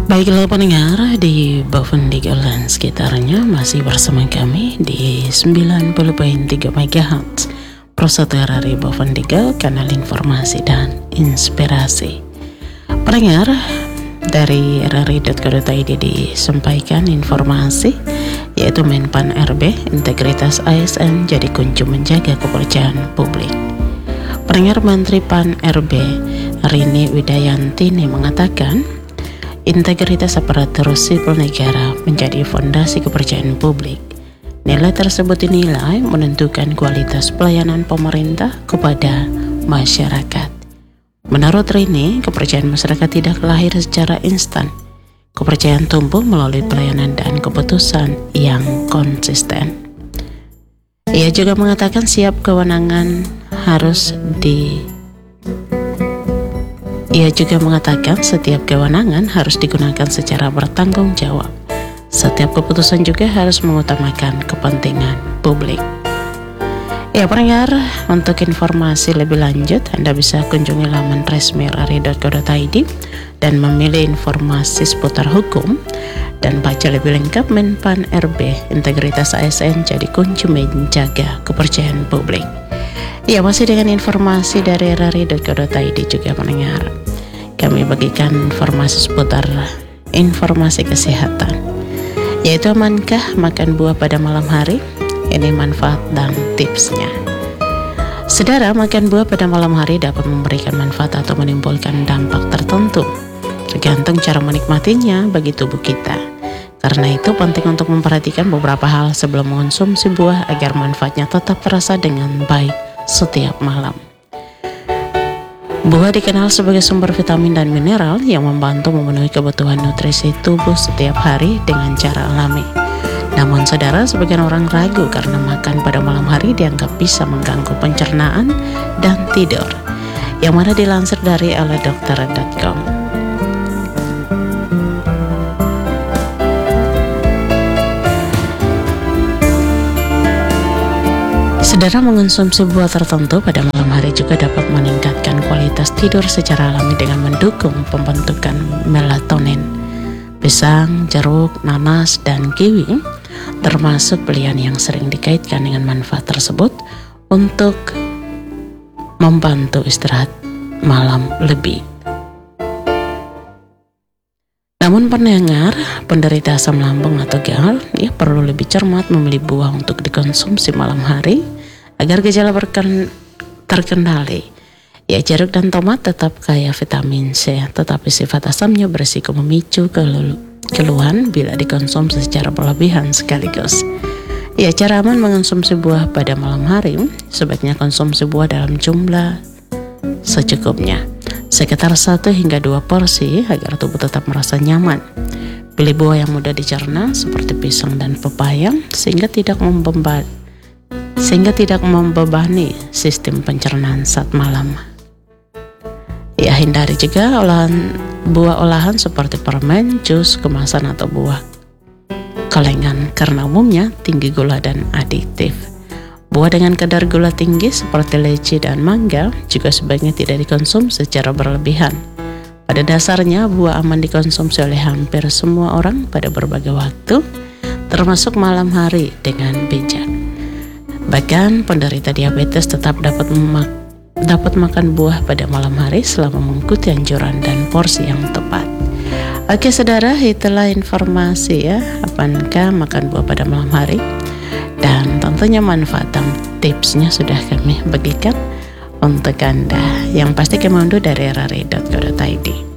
Baiklah pendengar di Bovendigul dan sekitarnya, masih bersama kami di 90.3 MHz Prosatu RRI Bovendigul, kanal informasi dan inspirasi. Pendengar, dari rri.co.id disampaikan informasi yaitu Menpan RB, integritas ASN jadi kunci menjaga kepercayaan publik. Pendengar, Menteri Pan RB Rini Widayantini mengatakan integritas aparatur sipil negara menjadi fondasi kepercayaan publik. Nilai tersebut dinilai menentukan kualitas pelayanan pemerintah kepada masyarakat. Menurut Rini, kepercayaan masyarakat tidak lahir secara instan. Kepercayaan tumbuh melalui pelayanan dan keputusan yang konsisten. Ia juga mengatakan Ia juga mengatakan setiap kewenangan harus digunakan secara bertanggung jawab. Setiap keputusan juga harus mengutamakan kepentingan publik. Ya pendengar, untuk informasi lebih lanjut Anda bisa kunjungi laman resmi rri.co.id dan memilih informasi seputar hukum dan baca lebih lengkap Menpan RB, integritas ASN jadi kunci menjaga kepercayaan publik. Ya, masih dengan informasi dari rri.co.id juga pendengar, kami bagikan informasi seputar informasi kesehatan, yaitu amankah makan buah pada malam hari? Ini manfaat dan tipsnya. Saudara, makan buah pada malam hari dapat memberikan manfaat atau menimbulkan dampak tertentu, tergantung cara menikmatinya bagi tubuh kita. Karena itu penting untuk memperhatikan beberapa hal sebelum mengonsumsi buah agar manfaatnya tetap terasa dengan baik setiap malam. Buah dikenal sebagai sumber vitamin dan mineral yang membantu memenuhi kebutuhan nutrisi tubuh setiap hari dengan cara alami. Namun saudara, sebagian orang ragu karena makan pada malam hari dianggap bisa mengganggu pencernaan dan tidur, yang mana dilansir dari aladokter.com. Saudara, mengonsumsi buah tertentu pada malam hari juga dapat meningkatkan kualitas tidur secara alami dengan mendukung pembentukan melatonin. Pisang, jeruk, nanas, dan kiwi termasuk pilihan yang sering dikaitkan dengan manfaat tersebut untuk membantu istirahat malam lebih. Namun pendengar, penderita asam lambung atau gagal perlu lebih cermat memilih buah untuk dikonsumsi malam hari agar gejala terkendali. Jeruk dan tomat tetap kaya vitamin C, tetapi sifat asamnya berisiko memicu keluhan bila dikonsumsi secara berlebihan sekaligus. Cara aman mengonsumsi buah pada malam hari, sebaiknya konsumsi buah dalam jumlah secukupnya, sekitar 1 hingga 2 porsi agar tubuh tetap merasa nyaman. Pilih buah yang mudah dicerna seperti pisang dan pepaya sehingga tidak membebani sistem pencernaan saat malam. Hindari juga buah olahan seperti permen, jus, kemasan atau buah kalengan karena umumnya tinggi gula dan adiktif. Buah dengan kadar gula tinggi seperti leci dan mangga juga sebaiknya tidak dikonsumsi secara berlebihan. Pada dasarnya buah aman dikonsumsi oleh hampir semua orang pada berbagai waktu, termasuk malam hari dengan bijak. Bahkan penderita diabetes tetap dapat makan buah pada malam hari selama mengikuti anjuran dan porsi yang tepat. Oke saudara, itulah informasi apakah makan buah pada malam hari, dan tentunya manfaat dan tipsnya sudah kami bagikan untuk Anda. Yang pasti kami undur dari rri.co.id.